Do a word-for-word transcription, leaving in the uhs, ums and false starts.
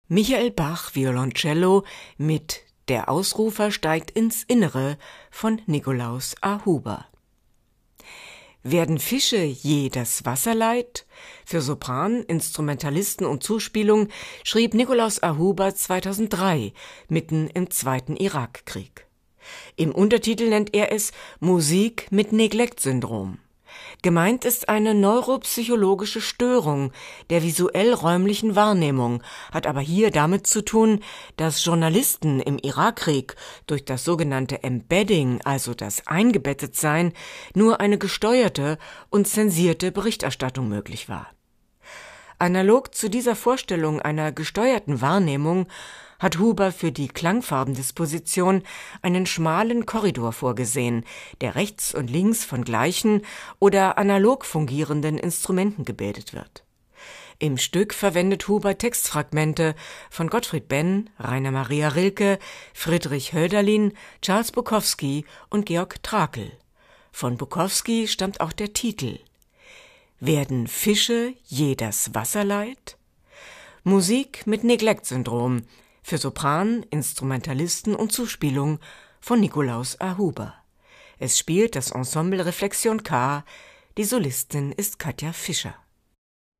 Michael Bach, Violoncello mit Der Ausrufer steigt ins Innere von Nikolaus A. Huber. Werden Fische je das Wasser leid? Für Sopran, Instrumentalisten und Zuspielung schrieb Nikolaus A. Huber zweitausenddrei, mitten im Zweiten Irakkrieg. Im Untertitel nennt er es Musik mit Neglect-Syndrom. Gemeint ist eine neuropsychologische Störung der visuell-räumlichen Wahrnehmung, hat aber hier damit zu tun, dass Journalisten im Irakkrieg durch das sogenannte Embedding, also das Eingebettetsein, nur eine gesteuerte und zensierte Berichterstattung möglich war. Analog zu dieser Vorstellung einer gesteuerten Wahrnehmung hat Huber für die Klangfarbendisposition einen schmalen Korridor vorgesehen, der rechts und links von gleichen oder analog fungierenden Instrumenten gebildet wird. Im Stück verwendet Huber Textfragmente von Gottfried Benn, Rainer Maria Rilke, Friedrich Hölderlin, Charles Bukowski und Georg Trakl. Von Bukowski stammt auch der Titel: Werden Fische je das Wasser leid? Musik mit Neglect-Syndrom für Sopran, Instrumentalisten und Zuspielung von Nikolaus A. Huber. Es spielt das Ensemble Reflexion K, die Solistin ist Katja Fischer.